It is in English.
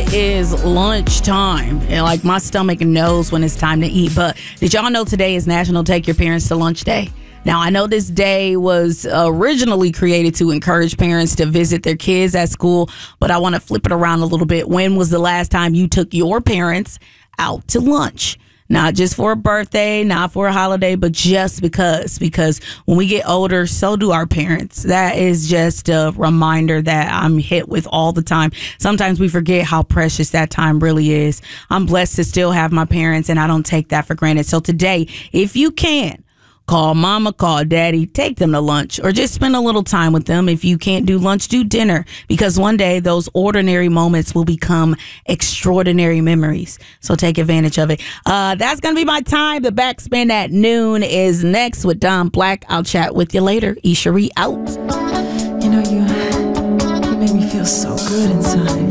It is lunchtime. And like my stomach knows when it's time to eat. But did y'all know today is National Take Your Parents to Lunch Day? Now, I know this day was originally created to encourage parents to visit their kids at school, but I want to flip it around a little bit. When was the last time you took your parents out to lunch? Not just for a birthday, not for a holiday, but just because when we get older, so do our parents. That is just a reminder that I'm hit with all the time. Sometimes we forget how precious that time really is. I'm blessed to still have my parents, and I don't take that for granted. So today, if you can, call mama, call daddy, take them to lunch, or just spend a little time with them. If you can't do lunch, do dinner, because one day those ordinary moments will become extraordinary memories. So take advantage of it. That's going to be my time. The Backspin at noon is next with Don Black. I'll chat with you later. Isherie out. You know, you make me feel so good inside.